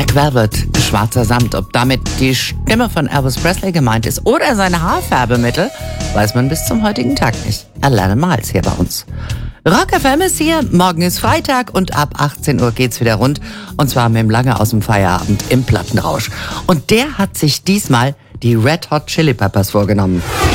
Black Velvet, schwarzer Samt. Ob damit die Stimme von Elvis Presley gemeint ist oder seine Haarfärbemittel, weiß man bis zum heutigen Tag nicht. Alain Miles hier bei uns. Rock FM ist hier, morgen ist Freitag und ab 18 Uhr geht's wieder rund. Und zwar mit dem Lange aus dem Feierabend im Plattenrausch. Und der hat sich diesmal die Red Hot Chili Peppers vorgenommen.